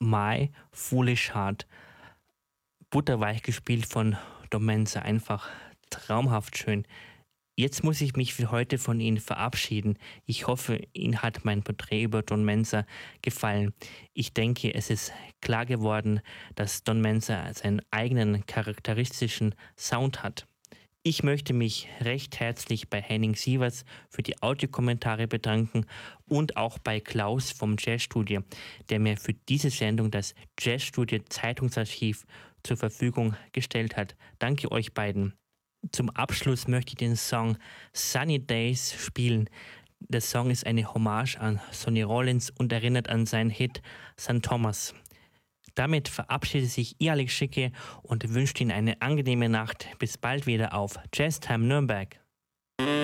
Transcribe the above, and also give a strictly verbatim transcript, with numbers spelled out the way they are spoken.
My Foolish Heart. Butterweich gespielt von Don Mensa, einfach traumhaft schön. Jetzt muss ich mich für heute von Ihnen verabschieden. Ich hoffe, Ihnen hat mein Porträt über Don Mensa gefallen. Ich denke, es ist klar geworden, dass Don Mensa seinen eigenen charakteristischen Sound hat. Ich möchte mich recht herzlich bei Henning Sievers für die Audiokommentare bedanken und auch bei Klaus vom Jazzstudio, der mir für diese Sendung das Jazzstudio Zeitungsarchiv zur Verfügung gestellt hat. Danke euch beiden. Zum Abschluss möchte ich den Song Sunny Days spielen. Der Song ist eine Hommage an Sonny Rollins und erinnert an seinen Hit Sankt Thomas. Damit verabschiedet sich Ihr Alex Schicke und wünscht Ihnen eine angenehme Nacht. Bis bald wieder auf Jazztime Nürnberg.